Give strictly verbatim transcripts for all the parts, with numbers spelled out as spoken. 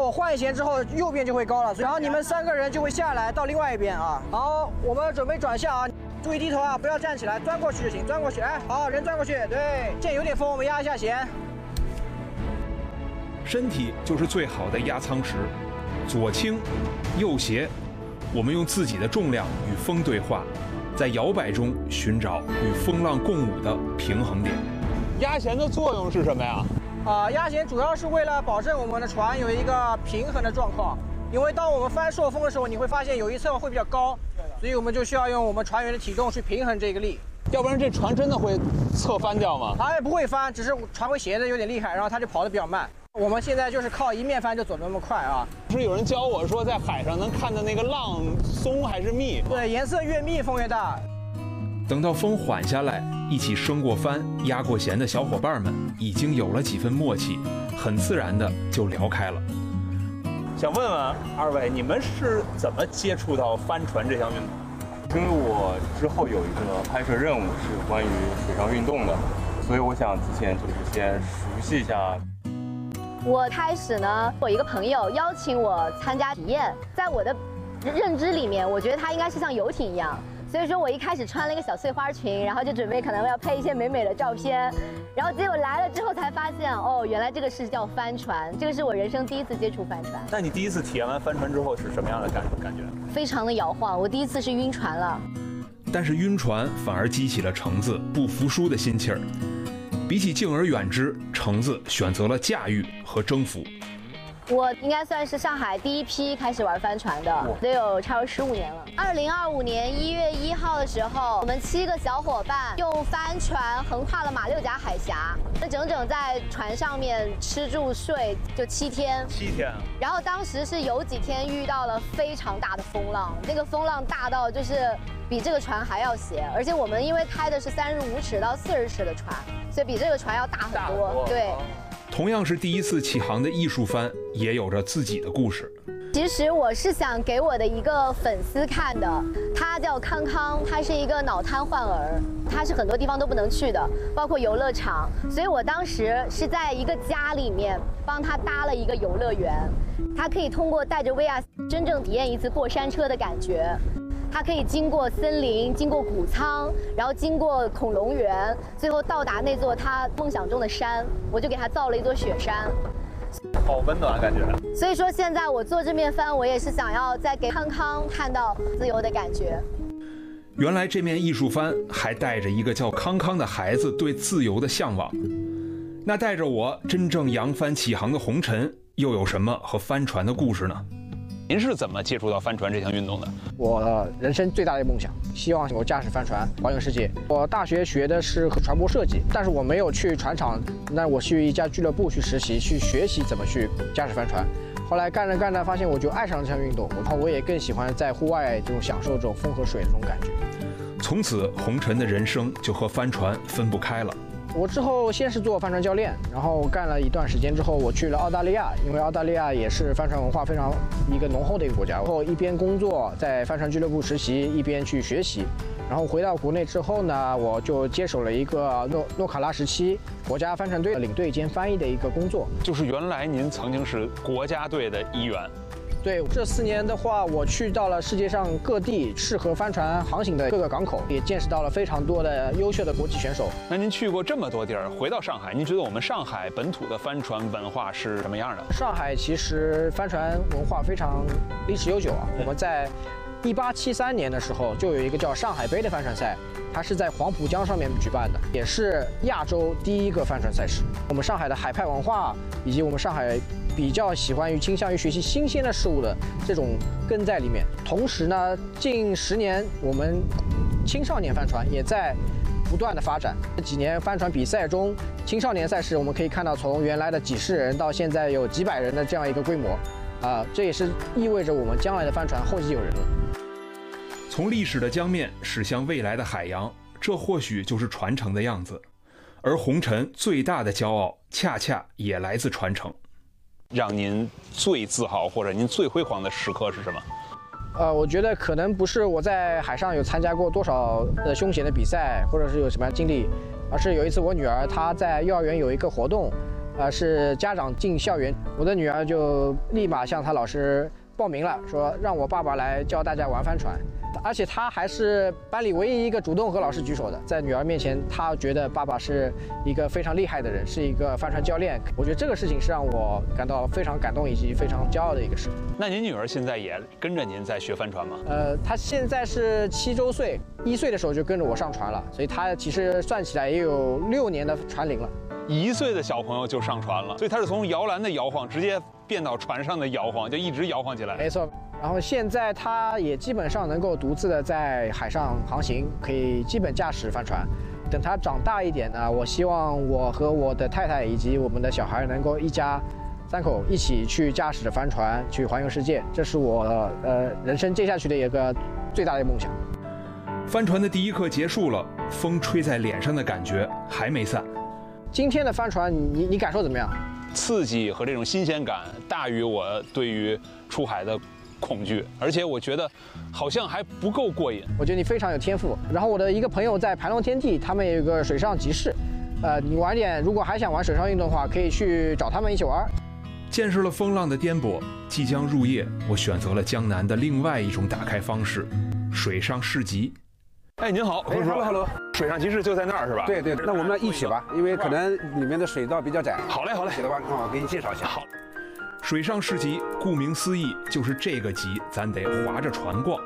我换弦之后，右边就会高了，然后你们三个人就会下来到另外一边啊。好，我们准备转向啊，注意低头啊，不要站起来，钻过去就行，钻过去，哎，好，人钻过去，对，现在有点风，我们压一下弦。 身体就是最好的压舱石，左倾，右斜，我们用自己的重量与风对话，在摇摆中寻找与风浪共舞的平衡点。 压弦的作用是什么呀？ 啊，压弦主要是为了保证我们的船有一个平衡的状况，因为当我们翻朔风的时候，你会发现有一侧会比较高，所以我们就需要用我们船员的体重去平衡这个力。 要不然这船真的会侧翻掉吗？ 它也不会翻，只是船会斜的有点厉害，然后它就跑得比较慢。我们现在就是靠一面翻就走得那么快啊！ 不是有人教我说，在海上能看到那个浪松还是密？ 对，颜色越密风越大。 等到风缓下来，一起升过帆、压过弦的小伙伴们已经有了几分默契，很自然的就聊开了。 想问问二位，你们是怎么接触到帆船这项运动？ 因为我之后有一个拍摄任务是关于水上运动的，所以我想之前就是先熟悉一下。 我开始呢，我一个朋友邀请我参加体验，在我的认知里面，我觉得它应该是像游艇一样，所以说我一开始穿了一个小碎花裙，然后就准备可能要拍一些美美的照片，然后结果来了之后才发现，哦，原来这个是叫帆船，这个是我人生第一次接触帆船。 那你第一次体验完帆船之后是什么样的感感觉？ 非常的摇晃，我第一次是晕船了。 但是晕船反而激起了橙子不服输的心气儿。比起敬而远之，橙子选择了驾驭和征服。 我应该算是上海第一批开始玩帆船的，得有差不多十五年了。二零二五年一月一号的时候，我们七个小伙伴用帆船横跨了马六甲海峡，那整整在船上面吃住睡就七天。 七天。 然后当时是有几天遇到了非常大的风浪，那个风浪大到就是比这个船还要斜，而且我们因为开的是三十五尺到四十尺的船，所以比这个船要大很多。 大很多对。 同样是第一次起航的艺术帆，也有着自己的故事。 其实我是想给我的一个粉丝看的，他叫康康，他是一个脑瘫患儿，他是很多地方都不能去的，包括游乐场。所以我当时是在一个家里面帮他搭了一个游乐园，他可以通过带着 V R 真正体验一次过山车的感觉。它可以经过森林，经过谷仓，然后经过恐龙园，最后到达那座他梦想中的山。我就给他造了一座雪山， 好温暖感觉。 所以说现在我做这面帆，我也是想要再给康康看到自由的感觉。 原来这面艺术帆还带着一个叫康康的孩子对自由的向往。那带着我真正扬帆起航的红尘，又有什么和帆船的故事呢？ 您是怎么接触到帆船这项运动的？ 我人生最大的梦想，希望我驾驶帆船环游世界。我大学学的是船舶设计，但是我没有去船厂，那我去一家俱乐部去实习，去学习怎么去驾驶帆船。后来干着干着，发现我就爱上了这项运动，然后我也更喜欢在户外这种享受这种风和水的这种感觉。 从此，红尘的人生就和帆船分不开了。 我之后先是做帆船教练，然后干了一段时间之后，我去了澳大利亚，因为澳大利亚也是帆船文化非常一个浓厚的一个国家。然后一边工作在帆船俱乐部实习，一边去学习。然后回到国内之后呢，我就接手了一个诺诺卡拉时期国家帆船队领队兼翻译的一个工作。 就是原来您曾经是国家队的一员。 对，这四年的话，我去到了世界上各地适合帆船航行的各个港口，也见识到了非常多的优秀的国际选手。 那您去过这么多地儿，回到上海，您觉得我们上海本土的帆船文化是什么样的？ 上海其实帆船文化非常历史悠久啊。我们在一八七三年的时候，就有一个叫上海杯的帆船赛，它是在黄浦江上面举办的，也是亚洲第一个帆船赛事。我们上海的海派文化，以及我们上海比较喜欢于倾向于学习新鲜的事物的这种根在里面。同时呢，近十年我们青少年帆船也在不断的发展。这几年帆船比赛中，青少年赛事我们可以看到，从原来的几十人到现在有几百人的这样一个规模，啊、呃，这也是意味着我们将来的帆船后继有人了。 从历史的江面驶向未来的海洋，这或许就是传承的样子。而红尘最大的骄傲，恰恰也来自传承。 让您最自豪或者您最辉煌的时刻是什么？ 呃，我觉得可能不是我在海上有参加过多少的凶险的比赛，或者是有什么样经历，而是有一次我女儿她在幼儿园有一个活动， 呃，是家长进校园，我的女儿就立马向她老师报名了，说让我爸爸来教大家玩帆船。而且她还是班里唯一一个主动和老师举手的，在女儿面前，她觉得爸爸是一个非常厉害的人，是一个帆船教练。我觉得这个事情是让我感到非常感动以及非常骄傲的一个事。 那您女儿现在也跟着您在学帆船吗？ 呃，她现在是七周岁，一岁的时候就跟着我上船了，所以她其实算起来也有六年的船龄了。 一岁的小朋友就上船了，所以他是从摇篮的摇晃直接变到船上的摇晃，就一直摇晃起来。 没错。然后现在他也基本上能够独自的在海上航行，可以基本驾驶帆船。等他长大一点呢，我希望我和我的太太以及我们的小孩能够一家三口一起去驾驶着帆船去环游世界，这是我呃人生接下去的一个最大的梦想。 帆船的第一课结束了，风吹在脸上的感觉还没散。 今天的帆船，你你感受怎么样？ 刺激和这种新鲜感大于我对于出海的恐惧，而且我觉得好像还不够过瘾。 我觉得你非常有天赋。然后我的一个朋友在盘龙天地，他们有一个水上集市，呃，你晚点如果还想玩水上运动的话，可以去找他们一起玩。 见识了风浪的颠簸，即将入夜，我选择了江南的另外一种打开方式——水上市集。 哎，您好， 哎 ，hello hello， 水上集市就在那儿是吧？ 对对，那我们一起吧，因为可能里面的水道比较窄。 好嘞好嘞， 起的话，看我给你介绍一下。 好。 水上市集，顾名思义，就是这个集，咱得划着船逛。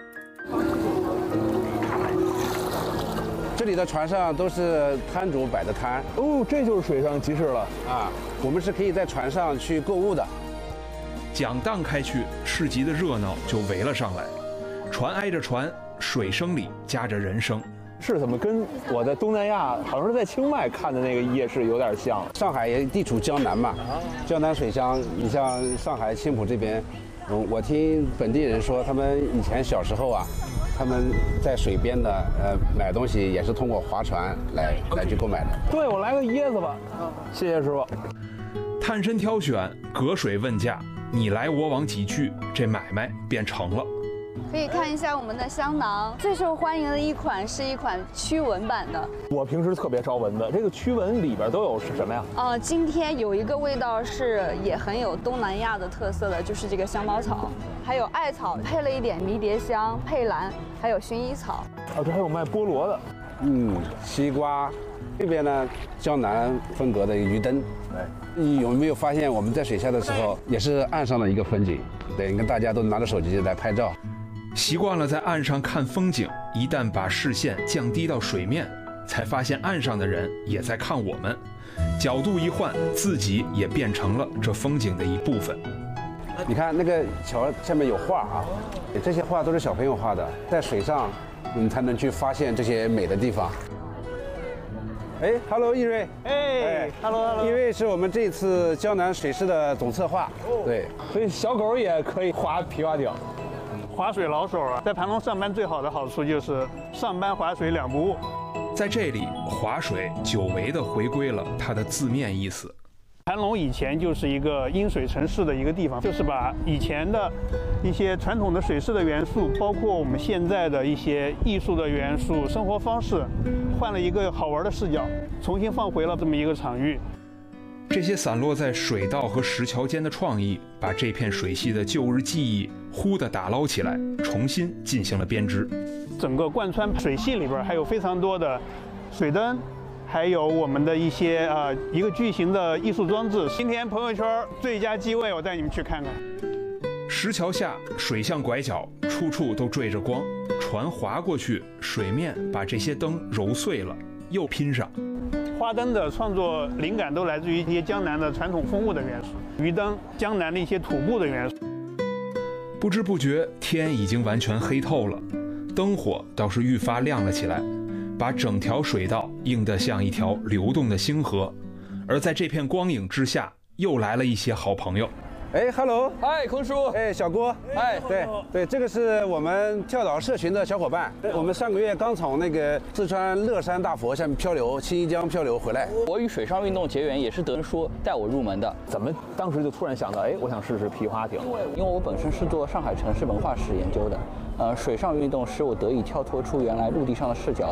这里的船上都是摊主摆的摊。 哦，这就是水上集市了啊！我们是可以在船上去购物的。 桨荡开去，市集的热闹就围了上来。船挨着船，水声里夹着人声。 是怎么跟我在东南亚，好像是在清迈看的那个夜市有点像？ 上海也地处江南嘛，江南水乡。你像上海青浦这边，嗯，我听本地人说，他们以前小时候啊，他们在水边的呃买东西也是通过划船来来去购买的。 对，我来个椰子吧。谢谢师傅。 探身挑选，隔水问价，你来我往几句，这买卖便成了。 可以看一下我们的香囊，最受欢迎的一款是一款驱蚊版的。 我平时特别招蚊子，这个驱蚊里边都有是什么呀？ 呃，今天有一个味道是也很有东南亚的特色的，就是这个香茅草，还有艾草，配了一点迷迭香、佩兰，还有薰衣草。 哦，这还有卖菠萝的， 嗯，西瓜。这边呢，江南风格的鱼灯。对，你有没有发现我们在水下的时候，也是岸上的一个风景？对，你看大家都拿着手机来拍照。 习惯了在岸上看风景，一旦把视线降低到水面，才发现岸上的人也在看我们。角度一换，自己也变成了这风景的一部分。 你看那个桥下面有画啊，这些画都是小朋友画的，在水上你才能去发现这些美的地方。哎 ，Hello， 易瑞。 哎 ，Hello Hello。 易瑞是我们这次江南水师的总策划。哦。对， 所以小狗也可以划皮划艇。 划水老手啊，在盘龙上班最好的好处就是上班划水两不误。 在这里，划水久违地回归了它的字面意思。 盘龙以前就是一个因水城市的一个地方，就是把以前的一些传统的水师的元素，包括我们现在的一些艺术的元素、生活方式，换了一个好玩的视角，重新放回了这么一个场域。 这些散落在水道和石桥间的创意，把这片水系的旧日记忆忽地打捞起来，重新进行了编织。 整个贯穿水系里边还有非常多的水灯，还有我们的一些呃一个巨型的艺术装置。今天朋友圈最佳机位，我带你们去看看。 石桥下水巷拐角，处处都缀着光，船划过去，水面把这些灯揉碎了，又拼上。 花灯的创作灵感都来自于一些江南的传统风物的元素，鱼灯、江南的一些土布的元素。 不知不觉，天已经完全黑透了，灯火倒是愈发亮了起来，把整条水道映得像一条流动的星河。而在这片光影之下，又来了一些好朋友。 哎 ，Hello， 嗨，孔叔， 哎，小郭， 哎， 对对，这个是我们跳岛社群的小伙伴。我们上个月刚从那个四川乐山大佛下面漂流，青衣江漂流回来。 我与水上运动结缘也是德仁叔带我入门的。 怎么当时就突然想到，哎，我想试试皮划艇？ 因为我本身是做上海城市文化史研究的，呃，水上运动使我得以跳脱出原来陆地上的视角，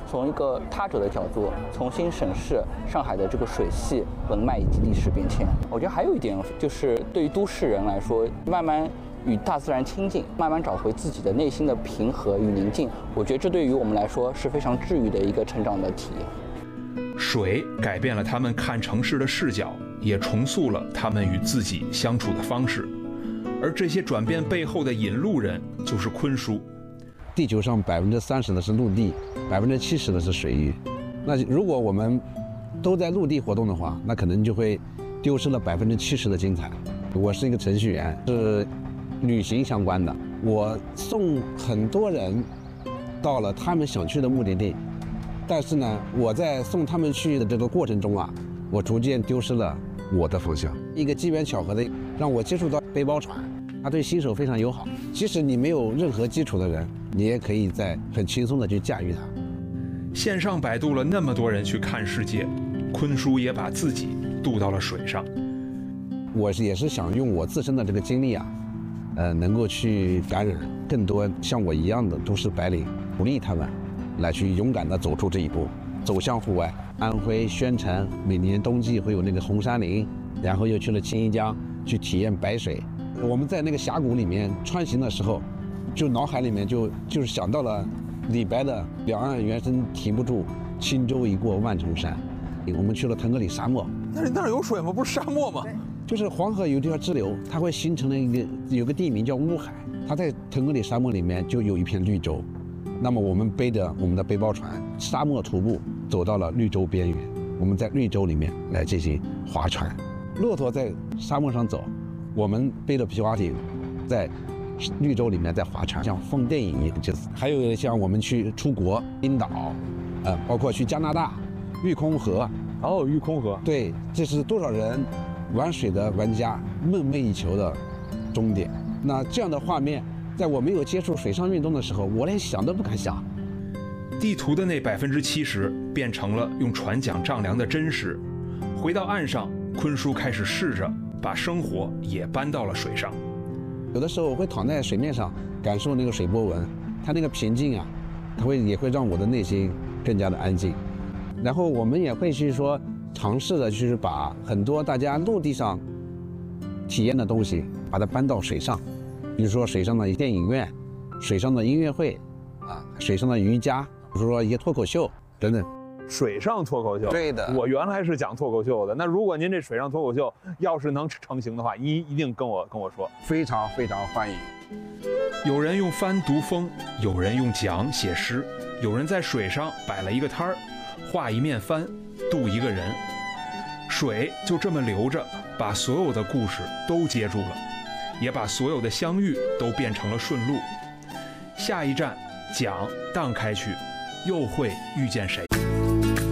从一个他者的角度重新审视上海的这个水系文脉以及历史变迁。我觉得还有一点就是，对于都市人来说，慢慢与大自然亲近，慢慢找回自己的内心的平和与宁静，我觉得这对于我们来说是非常治愈的一个成长的体验。 水改变了他们看城市的视角，也重塑了他们与自己相处的方式。而这些转变背后的引路人就是鲲叔。 地球上百分之三十的是陆地，百分之七十的是水域。那如果我们都在陆地活动的话，那可能就会丢失了百分之七十的精彩。我是一个程序员，是旅行相关的，我送很多人到了他们想去的目的地，但是呢，我在送他们去的这个过程中啊，我逐渐丢失了我的方向。一个机缘巧合的，让我接触到背包船。它对新手非常友好，即使你没有任何基础的人，你也可以在很轻松的去驾驭它。 线上摆渡了那么多人去看世界，鲲叔也把自己渡到了水上。 我是也是想用我自身的这个经历啊，呃，能够去感染更多像我一样的都市白领，鼓励他们来去勇敢地走出这一步，走向户外。安徽宣城每年冬季会有那个红山林，然后又去了青衣江去体验白水。我们在那个峡谷里面穿行的时候，就脑海里面就就是想到了李白的“两岸猿声啼不住，轻舟已过万重山”。我们去了腾格里沙漠， 那那儿有水吗？不是沙漠吗？ 就是黄河有一条支流，它会形成了一个有个地名叫乌海，它在腾格里沙漠里面就有一片绿洲。那么我们背着我们的背包船，沙漠徒步走到了绿洲边缘，我们在绿洲里面来进行划船。骆驼在沙漠上走，我们背着皮划艇，在绿洲里面在划船，像放电影一样。就是还有像我们去出国，冰岛，呃，包括去加拿大，玉空河。 哦，玉空河。 对，这是多少人玩水的玩家梦寐以求的终点。那这样的画面，在我没有接触水上运动的时候，我连想都不敢想。 地图的那百分之七十变成了用船桨丈量的真实。回到岸上，鲲叔开始试着把生活也搬到了水上。 有的时候我会躺在水面上，感受那个水波纹，它那个平静啊，它会也会让我的内心更加的安静。然后我们也会去说尝试的，就是把很多大家陆地上体验的东西，把它搬到水上，比如说水上的电影院、水上的音乐会，啊，水上的瑜伽，比如说一些脱口秀等等。 水上脱口秀， 对的。 我原来是讲脱口秀的，那如果您这水上脱口秀要是能成型的话，一一定跟我跟我说， 非常非常欢迎。 有人用帆读风，有人用桨写诗，有人在水上摆了一个摊儿，画一面帆，渡一个人。水就这么流着，把所有的故事都接住了，也把所有的相遇都变成了顺路。下一站，桨荡开去，又会遇见谁？